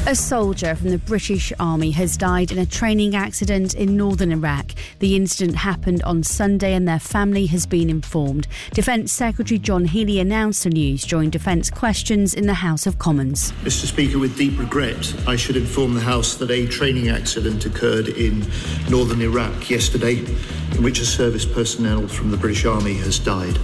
A soldier from the British Army has died in a training accident in northern Iraq. The incident happened on Sunday and their family has been informed. Defence Secretary John Healey announced the news during Defence Questions in the House of Commons. Mr Speaker, with deep regret, I should inform the House that a training accident occurred in northern Iraq yesterday, in which a service personnel from the British Army has died.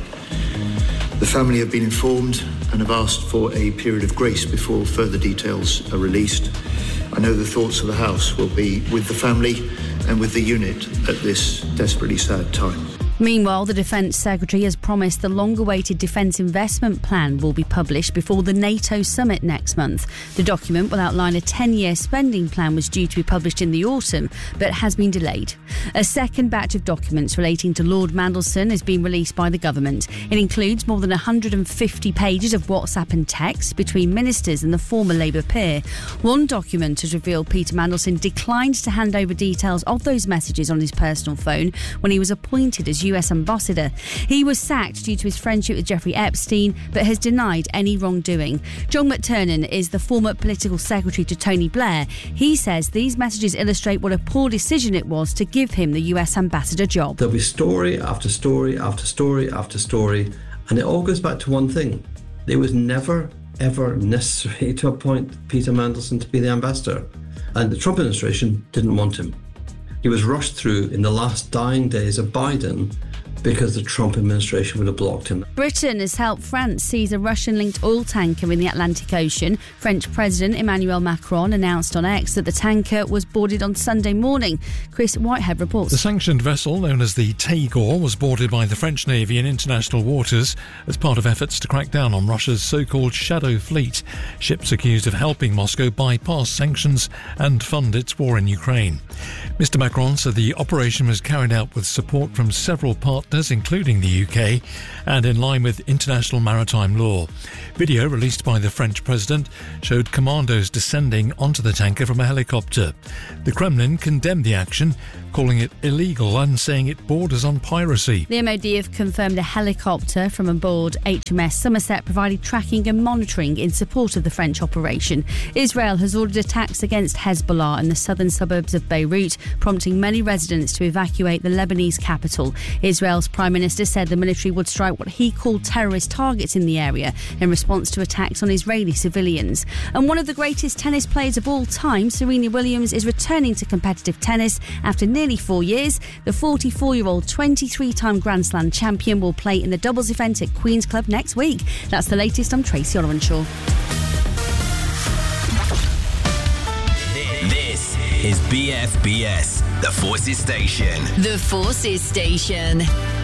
The family have been informed and have asked for a period of grace before further details are released. I know the thoughts of the House will be with the family and with the unit at this desperately sad time. Meanwhile, the Defence Secretary has promised the long-awaited Defence Investment Plan will be published before the NATO summit next month. The document will outline a 10-year spending plan was due to be published in the autumn, but has been delayed. A second batch of documents relating to Lord Mandelson has been released by the government. It includes more than 150 pages of WhatsApp and text between ministers and the former Labour peer. One document has revealed Peter Mandelson declined to hand over details of those messages on his personal phone when he was appointed as US ambassador. He was sacked due to his friendship with Jeffrey Epstein, but has denied any wrongdoing. John McTernan is the former political secretary to Tony Blair. He says these messages illustrate what a poor decision it was to give him the US ambassador job. There'll be story after story after story after story, and it all goes back to one thing. It was never, ever necessary to appoint Peter Mandelson to be the ambassador, and the Trump administration didn't want him. He was rushed through in the last dying days of Biden because the Trump administration would have blocked him. Britain has helped France seize a Russian-linked oil tanker in the Atlantic Ocean. French President Emmanuel Macron announced on X that the tanker was boarded on Sunday morning. Chris Whitehead reports. The sanctioned vessel, known as the Taygor, was boarded by the French Navy in international waters as part of efforts to crack down on Russia's so-called shadow fleet. Ships accused of helping Moscow bypass sanctions and fund its war in Ukraine. Mr Macron said the operation was carried out with support from several partners, including the UK, and in line with international maritime law. Video released by the French president showed commandos descending onto the tanker from a helicopter. The Kremlin condemned the action, calling it illegal and saying it borders on piracy. The MOD have confirmed a helicopter from aboard HMS Somerset provided tracking and monitoring in support of the French operation. Israel has ordered attacks against Hezbollah in the southern suburbs of Beirut, prompting many residents to evacuate the Lebanese capital. Israel's Prime Minister said the military would strike what he called terrorist targets in the area in response to attacks on Israeli civilians. And one of the greatest tennis players of all time, Serena Williams, is returning to competitive tennis after nearly 4 years. The 44-year-old 23-time Grand Slam champion will play in the doubles event at Queen's Club next week. That's the latest. I'm Tracy Olorenshaw. This is BFBS, the Forces Station. The Forces Station.